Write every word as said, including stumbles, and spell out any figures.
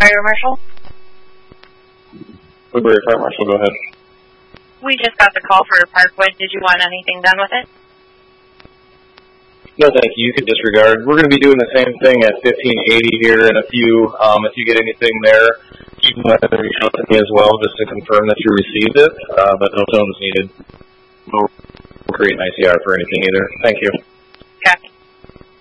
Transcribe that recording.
Fire Marshal? Woodbury Fire Marshal, go ahead. We just got the call for Parkwood. Did you want anything done with it? No, thank you. You can disregard. We're going to be doing the same thing at fifteen eighty here in a few. Um, if you get anything there, you can let reach out to me as well just to confirm that you received it, uh, but no tone is needed. No create an I C R for anything either. Thank you.